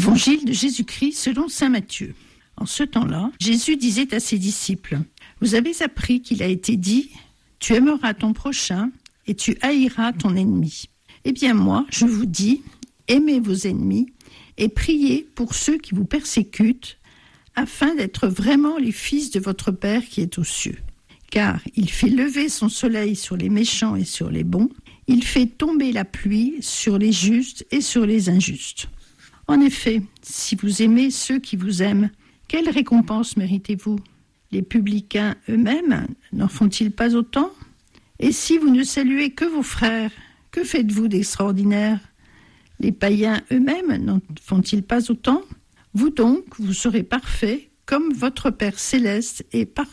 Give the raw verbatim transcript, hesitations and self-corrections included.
Évangile de Jésus-Christ selon saint Matthieu. En ce temps-là, Jésus disait à ses disciples, « Vous avez appris qu'il a été dit, tu aimeras ton prochain et tu haïras ton ennemi. Eh bien moi, je vous dis, aimez vos ennemis et priez pour ceux qui vous persécutent, afin d'être vraiment les fils de votre Père qui est aux cieux. Car il fait lever son soleil sur les méchants et sur les bons, il fait tomber la pluie sur les justes et sur les injustes. En effet, si vous aimez ceux qui vous aiment, quelle récompense méritez-vous ? Les publicains eux-mêmes n'en font-ils pas autant ? Et si vous ne saluez que vos frères, que faites-vous d'extraordinaire ? Les païens eux-mêmes n'en font-ils pas autant ? Vous donc, vous serez parfaits, comme votre Père céleste est parfait. »